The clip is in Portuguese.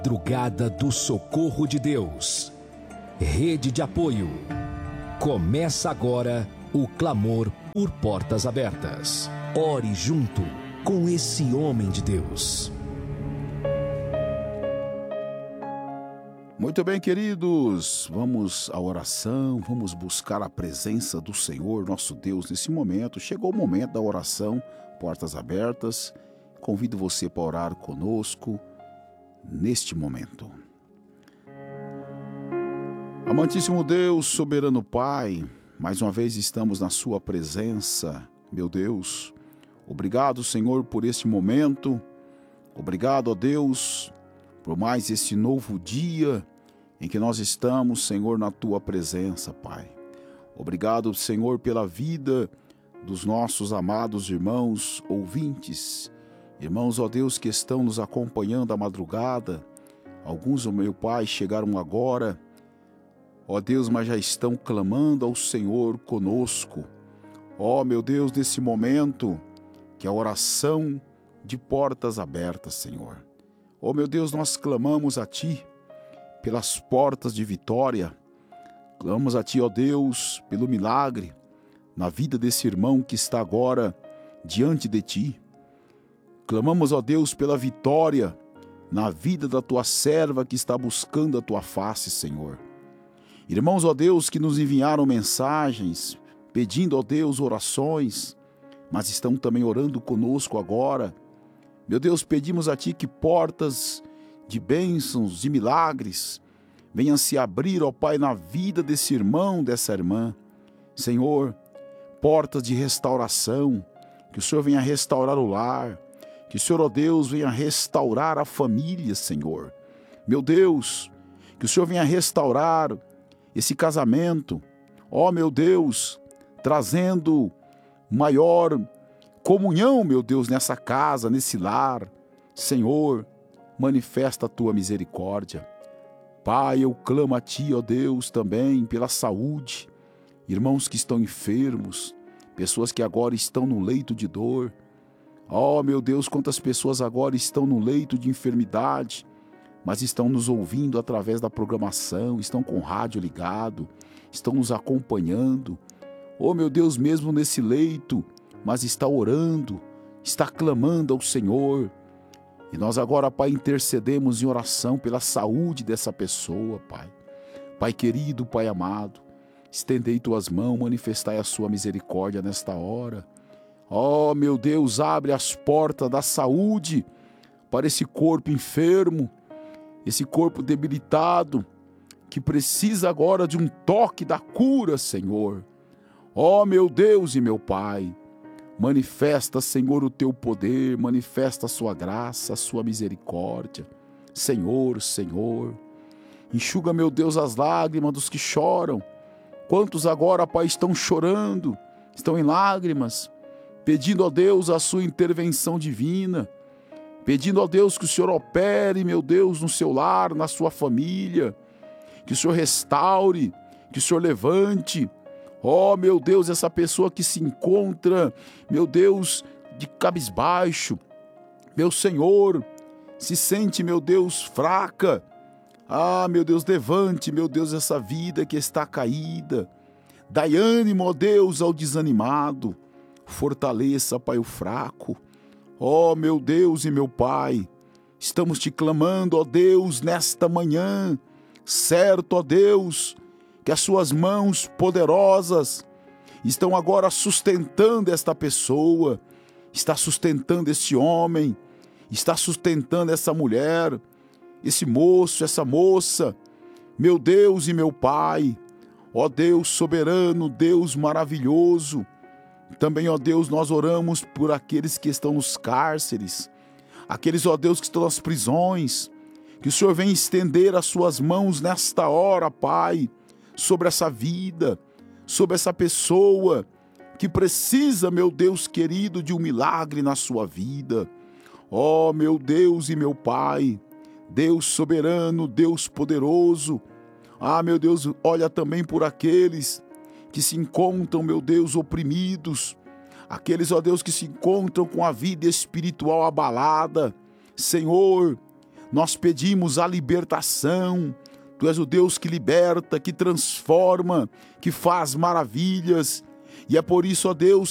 Madrugada do Socorro de Deus. Rede de apoio. Começa agora o clamor por portas abertas. Ore junto com esse homem de Deus. Muito bem, queridos, vamos à oração, vamos buscar a presença do Senhor, nosso Deus, nesse momento. Chegou o momento da oração, portas abertas. Convido você para orar conosco neste momento. Amantíssimo Deus, soberano Pai, mais uma vez estamos na sua presença, meu Deus. Obrigado, Senhor, por este momento. Obrigado, ó Deus, por mais esse novo dia em que nós estamos, Senhor, na tua presença, Pai. Obrigado, Senhor, pela vida dos nossos amados irmãos ouvintes. Irmãos, ó Deus, que estão nos acompanhando à madrugada. Alguns, ó meu Pai, chegaram agora, ó Deus, mas já estão clamando ao Senhor conosco. Ó, meu Deus, nesse momento, que a oração de portas abertas, Senhor. Ó, meu Deus, nós clamamos a Ti pelas portas de vitória. Clamamos a Ti, ó Deus, pelo milagre na vida desse irmão que está agora diante de Ti. Clamamos, ó Deus, pela vitória na vida da Tua serva que está buscando a Tua face, Senhor. Irmãos, ó Deus, que nos enviaram mensagens, pedindo, ó Deus, orações, mas estão também orando conosco agora. Meu Deus, pedimos a Ti que portas de bênçãos, de milagres, venham se abrir, ó Pai, na vida desse irmão, dessa irmã. Senhor, portas de restauração, que o Senhor venha restaurar o lar, que o Senhor, ó Deus, venha restaurar a família, Senhor. Meu Deus, que o Senhor venha restaurar esse casamento, ó meu Deus, trazendo maior comunhão, meu Deus, nessa casa, nesse lar. Senhor, manifesta a Tua misericórdia. Pai, eu clamo a Ti, ó Deus, também pela saúde. Irmãos que estão enfermos, pessoas que agora estão no leito de dor. Ó, meu Deus, quantas pessoas agora estão no leito de enfermidade, mas estão nos ouvindo através da programação, estão com o rádio ligado, estão nos acompanhando. Ó, meu Deus, mesmo nesse leito, mas está orando, está clamando ao Senhor. E nós agora, Pai, intercedemos em oração pela saúde dessa pessoa, Pai. Pai querido, Pai amado, estendei Tuas mãos, manifestai a Sua misericórdia nesta hora. Ó, meu Deus, abre as portas da saúde para esse corpo enfermo, esse corpo debilitado, que precisa agora de um toque da cura, Senhor. Ó, meu Deus e meu Pai, manifesta, Senhor, o Teu poder, manifesta a Sua graça, a Sua misericórdia. Senhor, Senhor, enxuga, meu Deus, as lágrimas dos que choram. Quantos agora, Pai, estão chorando, estão em lágrimas, pedindo a Deus a Sua intervenção divina, pedindo a Deus que o Senhor opere, meu Deus, no seu lar, na sua família, que o Senhor restaure, que o Senhor levante. Ó, meu Deus, essa pessoa que se encontra, meu Deus, de cabisbaixo, meu Senhor, se sente, meu Deus, fraca. Ah, meu Deus, levante, meu Deus, essa vida que está caída. Dai ânimo, ó Deus, ao desanimado. Fortaleça, Pai, o fraco. Ó, meu Deus e meu Pai, estamos Te clamando, ó Deus, nesta manhã, certo, ó Deus, que as Suas mãos poderosas estão agora sustentando esta pessoa, está sustentando este homem, está sustentando essa mulher, esse moço, essa moça. Meu Deus e meu Pai, ó Deus soberano, Deus maravilhoso. Também, ó Deus, nós oramos por aqueles que estão nos cárceres, aqueles, ó Deus, que estão nas prisões, que o Senhor venha estender as Suas mãos nesta hora, Pai, sobre essa vida, sobre essa pessoa que precisa, meu Deus querido, de um milagre na sua vida. Ó, meu Deus e meu Pai, Deus soberano, Deus poderoso. Ah, meu Deus, olha também por aqueles que se encontram, meu Deus, oprimidos, aqueles, ó Deus, que se encontram com a vida espiritual abalada. Senhor, nós pedimos a libertação. Tu és o Deus que liberta, que transforma, que faz maravilhas. E é por isso, ó Deus,